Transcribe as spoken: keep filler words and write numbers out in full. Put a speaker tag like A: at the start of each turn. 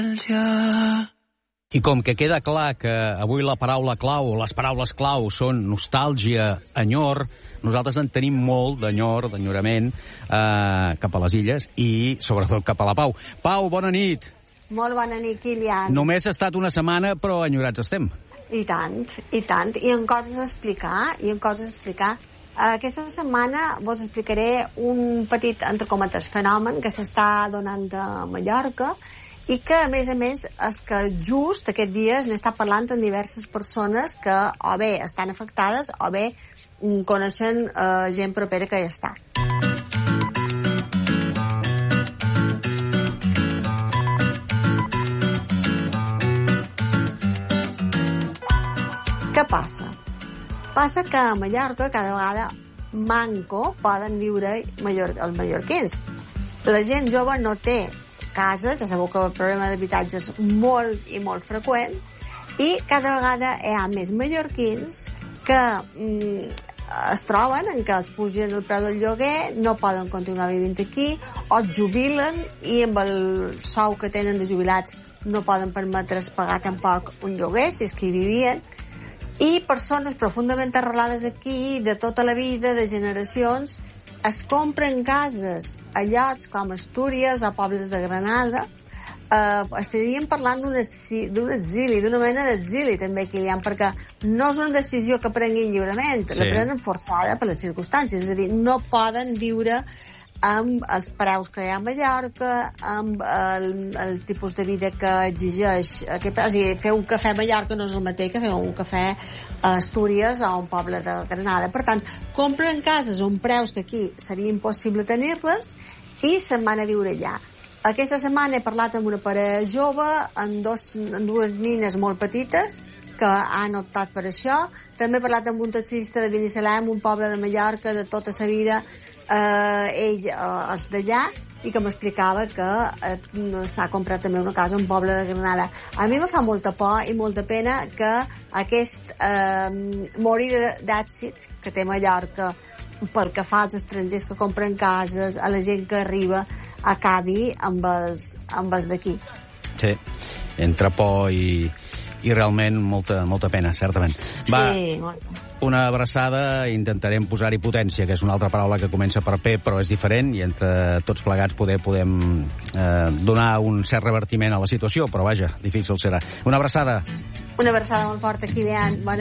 A: I com que queda clar que avui la paraula clau, les paraules clau són nostàlgia, enyor, nosaltres en tenim molt d'enyor, d'enyorament, eh, cap a les illes i sobretot cap a la Pau. Pau, bona nit.
B: Molt bona nit, Kilian.
A: Només ha estat una setmana, però enyorats estem.
B: I tant, i tant. I en coses a explicar, i en coses a explicar. Aquesta setmana vos explicaré un petit, entre cometes, fenomen que s'està donant a Mallorca i que, a més a més, és que just aquests dies n'està parlant amb diverses persones que o bé estan afectades o bé coneixen eh, gent propera que hi està. Què passa? Passa que a Mallorca cada vegada manco poden viure mallor, els mallorquins. La gent jove no té cases, ja sabeu que el problema d'habitatge és molt i molt freqüent, i cada vegada hi ha més mallorquins que mm, es troben en què els pugen el preu del lloguer, no poden continuar vivint aquí, o es jubilen i amb el sou que tenen de jubilats no poden permetre's pagar tampoc un lloguer, si és que hi vivien, i persones profundament arrelades aquí, de tota la vida, de generacions, es compren cases a llocs com Astúries o pobles de Granada. Eh, estaríem parlant d'un exili, d'una mena d'exili també que hi ha, perquè no és una decisió que prenguin lliurement, sí. La prenen forçada per les circumstàncies, és a dir, no poden viure amb els preus que hi ha a Mallorca, amb el, el tipus de vida que exigeix aquest preu. O sigui, fer un cafè a Mallorca no és el mateix que fer un cafè a Astúries o a un poble de Granada. Per tant, compren cases a un preus que aquí seria impossible tenir-les i se'n van a viure allà. Aquesta setmana he parlat amb una parella jove, amb, dos, amb dues nines molt petites, que han optat per això. També he parlat amb un taxista de Binissalem, un poble de Mallorca de tota la vida. Uh, ell uh, és d'allà i que m'explicava que uh, s'ha comprat també una casa a un poble de Granada. A mi me fa molta por i molta pena que aquest uh, mori d'èxit que té Mallorca pel que fa als estrangers que compren cases, a la gent que arriba, acabi amb els, amb els d'aquí. Sí,
A: entre por i, i realment molta, molta pena, certament. Va,
B: sí, molta.
A: Una abraçada, intentarem posar-hi potència, que és una altra paraula que comença per P, però és diferent, i entre tots plegats poder, podem eh, donar un cert revertiment a la situació, però vaja, difícil serà. Una abraçada.
B: Una abraçada molt forta, Kilian. Bona